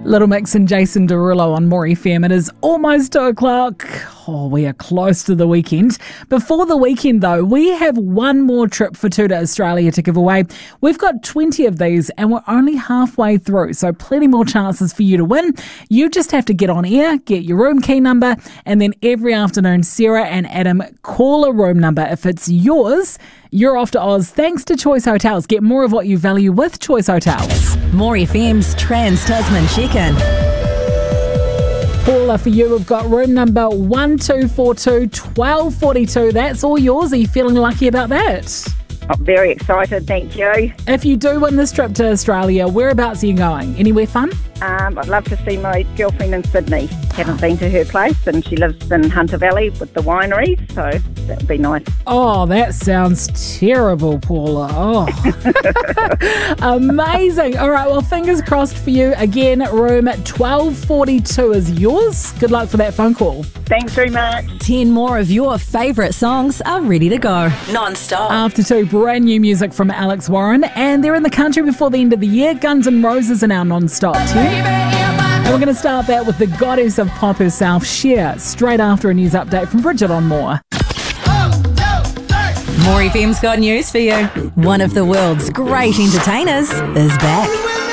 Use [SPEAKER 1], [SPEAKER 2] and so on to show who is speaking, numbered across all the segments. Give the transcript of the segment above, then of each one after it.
[SPEAKER 1] Little Mix and Jason Derulo on More FM. It is almost 2 o'clock. Oh, we are close to the weekend. Before the weekend, though, we have one more trip for two to Australia to give away. We've got 20 of these and we're only halfway through, so plenty more chances for you to win. You just have to get on air, get your room key number, and then every afternoon, Sarah and Adam call a room number. If it's yours, you're off to Oz thanks to Choice Hotels. Get more of what you value with Choice Hotels.
[SPEAKER 2] More FM's Trans-Tasman Check-In.
[SPEAKER 1] Paula, for you, we've got room number 1242 1242. That's all yours. Are you feeling lucky about that?
[SPEAKER 3] I'm very excited, thank you.
[SPEAKER 1] If you do win this trip to Australia, whereabouts are you going? Anywhere fun?
[SPEAKER 3] I'd love to see my girlfriend in Sydney. Haven't been to her place, and she lives in Hunter Valley with the wineries, so that would be nice.
[SPEAKER 1] Oh, that sounds terrible, Paula. Oh, amazing. All right, well, fingers crossed for you. Again, room 1242 is yours. Good luck for that phone call.
[SPEAKER 3] Thanks very much.
[SPEAKER 2] 10 more of your favourite songs are ready to go. Non-stop.
[SPEAKER 1] After two, brand new music from Alex Warren, and they're in the country before the end of the year. Guns N' Roses in our non-stop tune. And we're going to start that with the goddess of pop herself, Cher, straight after a news update from Bridget on More.
[SPEAKER 2] More FM's got news for you. One of the world's great entertainers is back.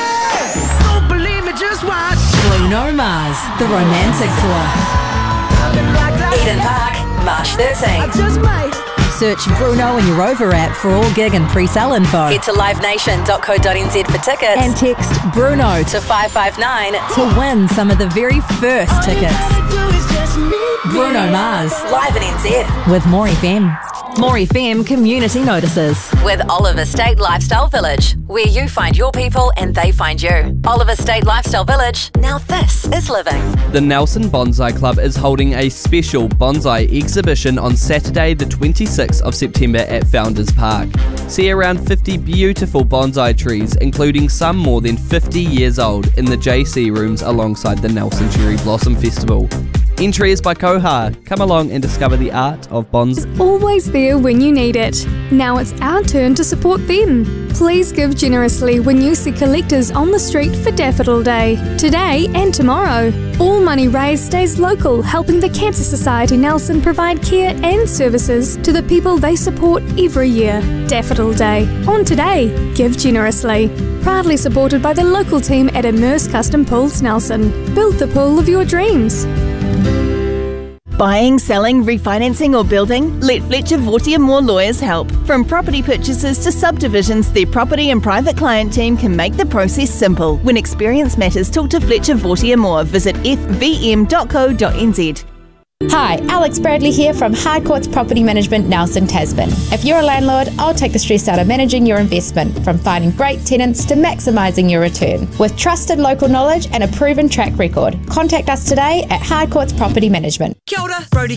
[SPEAKER 2] Bruno Mars, the Romantic Tour. Eden Park, March 13th. Search Bruno in your Rover app for all gig and pre-sale info. Head to livenation.co.nz for tickets and text Bruno to 559 to win some of the very first tickets. Bruno Mars, live in NZ with More FM. More FM community notices. With Oliver State Lifestyle Village, where you find your people and they find you. Oliver State Lifestyle Village, now this is living.
[SPEAKER 4] The Nelson Bonsai Club is holding a special bonsai exhibition on Saturday the 26th of September at Founders Park. See around 50 beautiful bonsai trees, including some more than 50 years old, in the JC rooms alongside the Nelson Cherry Blossom Festival. Entry is by Koha. Come along and discover the art of bonsai.
[SPEAKER 5] Always there when you need it. Now it's our turn to support them. Please give generously when you see collectors on the street for Daffodil Day, today and tomorrow. All money raised stays local, helping the Cancer Society Nelson provide care and services to the people they support every year. Daffodil Day, on today. Give generously. Proudly supported by the local team at Immerse Custom Pools Nelson. Build the pool of your dreams.
[SPEAKER 6] Buying, selling, refinancing or building? Let Fletcher Vortier Moore Lawyers help. From property purchases to subdivisions, their property and private client team can make the process simple. When experience matters, talk to Fletcher Vortier Moore. Visit fvm.co.nz.
[SPEAKER 7] Hi, Alex Bradley here from Hard Courts Property Management, Nelson, Tasman. If you're a landlord, I'll take the stress out of managing your investment, from finding great tenants to maximising your return. With trusted local knowledge and a proven track record, contact us today at Hard Courts Property Management.
[SPEAKER 8] Kia ora, Brodie